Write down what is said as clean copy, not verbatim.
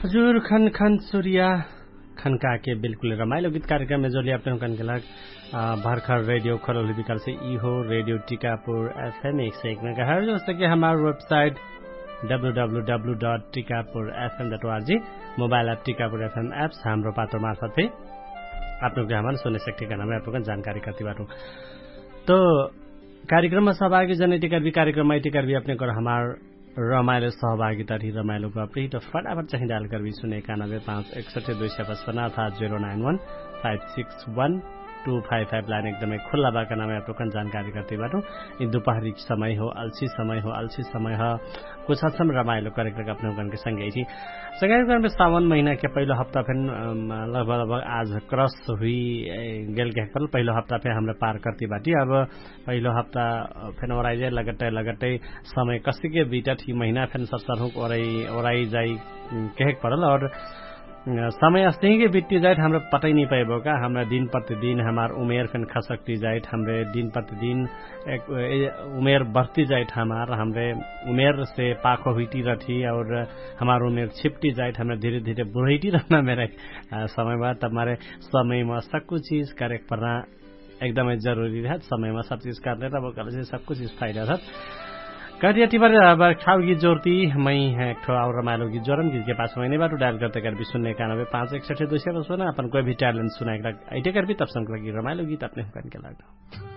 हजुर खन खन सूर्या खनका के बिल्कुल रमाइलो गीत कार्यक्रम में जोली अपने कन के लग भरखर रेडियो खरोली विकल से इहो रेडियो टीकापुर FM 101 मेगाहर्ट्ज जैसे कि हमारा website www.tikapurfm.org mobile app Tikapur FM apps हाम्रो पात्र मार्फत आफ्नो ग्राममा सुन्न सकिएका नाम आफ्नो जानकारी कति बाटो तो कार्यक्रम में सहभागी जन टिकट कार्यक्रम में टिकट भी अपने कर हमार रमाइलो सहभागिता रही रमाइलो गप्री तो फटाफट चाहिँ डायल कर भी सुने 91561255 अर्थात 091561255 लाइन एकदमै खुल्ला बाका नाम आपको जानकारी करते बाटो ये दोपहरी समय हो अलसी समय हो कुछ हदसम्म रमाइलो कार्यक्रम अपने गण के संगे थी संगे में सावन महीना के पहलो हफ्ता फिर लगभग आज क्रॉस हुई गेल के पहलो हफ्ता फिर हमले पार करती बाटी अब पहलो हफ्ता फिर ओराई जाए लगटे समय कसी के बीटा थी महीना फिर सत्तर ओराई जाई कहे पड़ल और समय अस्ते के बीतती जाए हमरा पता ही नहीं पाएबो का हमरा दिन प्रतिदिन हमार उमेर फिर खसकती जाए हमरे दिन प्रतिदिन उमेर बढ़ती जाए हमरे उमेर से पाखो हुईती रही और हमार उमेर छिपती जाए हमें धीरे धीरे बुढ़ती रहना मेरे समय बाद हमारे समय में सब कुछ चीज करे पड़ना एकदम जरूरी है समय में सब चीज करने तब सब कुछ फायदा था कति बार अब खाव गीत जोड़ती मई है एक और रमाइलो गीत जोड़न गीत के पास महीने बार डायल करते कर भी सुनने 91561255 अपन कोई भी टैलेंट सुनाएगा ऐटे कर भी तब संग लगी रमाइलो गीत अपने के लगता